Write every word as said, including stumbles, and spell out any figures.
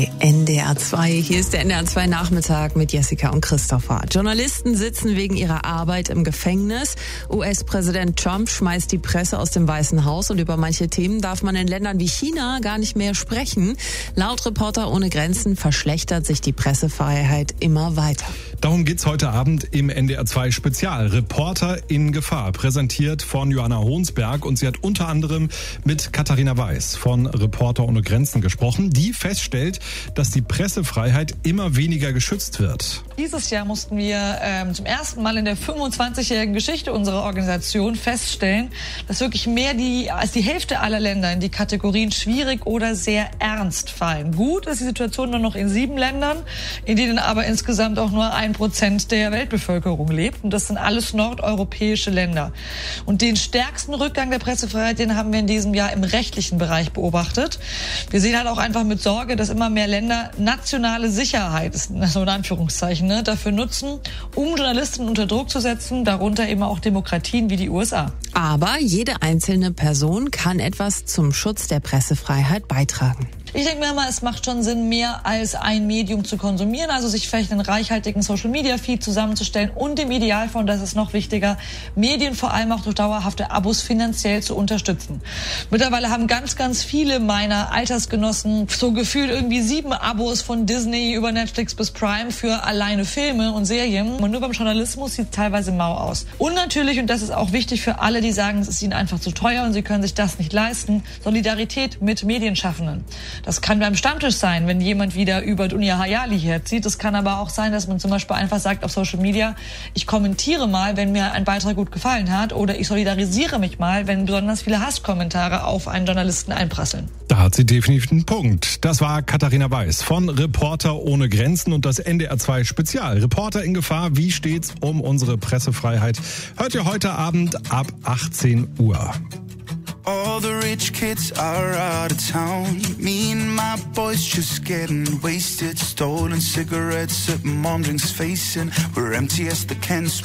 N D R zwei, hier ist der N D R zwei Nachmittag mit Jessica und Christopher. Journalisten sitzen wegen ihrer Arbeit im Gefängnis. U S-Präsident Trump schmeißt die Presse aus dem Weißen Haus und über manche Themen darf man in Ländern wie China gar nicht mehr sprechen. Laut Reporter ohne Grenzen verschlechtert sich die Pressefreiheit immer weiter. Darum geht's heute Abend im N D R zwei Spezial. Reporter in Gefahr, präsentiert von Johanna Honsberg, und sie hat unter anderem mit Katharina Weiß von Reporter ohne Grenzen gesprochen, die feststellt, dass die Pressefreiheit immer weniger geschützt wird. Dieses Jahr mussten wir ähm, zum ersten Mal in der fünfundzwanzigjährigen Geschichte unserer Organisation feststellen, dass wirklich mehr die, als die Hälfte aller Länder in die Kategorien schwierig oder sehr ernst fallen. Gut ist die Situation nur noch in sieben Ländern, in denen aber insgesamt auch nur ein Prozent der Weltbevölkerung lebt. Und das sind alles nordeuropäische Länder. Und den stärksten Rückgang der Pressefreiheit, den haben wir in diesem Jahr im rechtlichen Bereich beobachtet. Wir sehen halt auch einfach mit Sorge, dass immer mehr Länder nationale Sicherheit, so in Anführungszeichen, ne, dafür nutzen, um Journalisten unter Druck zu setzen, darunter eben auch Demokratien wie die U S A. Aber jede einzelne Person kann etwas zum Schutz der Pressefreiheit beitragen. Ich denke mir mal, es macht schon Sinn, mehr als ein Medium zu konsumieren, also sich vielleicht einen reichhaltigen Social-Media-Feed zusammenzustellen und im Idealfall, und das ist noch wichtiger, Medien vor allem auch durch dauerhafte Abos finanziell zu unterstützen. Mittlerweile haben ganz, ganz viele meiner Altersgenossen so gefühlt irgendwie sieben Abos von Disney über Netflix bis Prime für alleine Filme und Serien. Und nur beim Journalismus sieht es teilweise mau aus. Und natürlich, und das ist auch wichtig für alle, die sagen, es ist ihnen einfach zu teuer und sie können sich das nicht leisten, Solidarität mit Medienschaffenden. Das kann beim Stammtisch sein, wenn jemand wieder über Dunja Hayali herzieht. Das kann aber auch sein, dass man zum Beispiel einfach sagt auf Social Media, ich kommentiere mal, wenn mir ein Beitrag gut gefallen hat, oder ich solidarisiere mich mal, wenn besonders viele Hasskommentare auf einen Journalisten einprasseln. Da hat sie definitiv einen Punkt. Das war Katharina Weiß von Reporter ohne Grenzen und das N D R zwei Spezial. Reporter in Gefahr, wie steht's um unsere Pressefreiheit? Hört ihr heute Abend ab achtzehn Uhr. All the rich kids are out of town. Me and my boys just getting wasted. Stolen cigarettes at mom drinks facing. We're empty as the cans.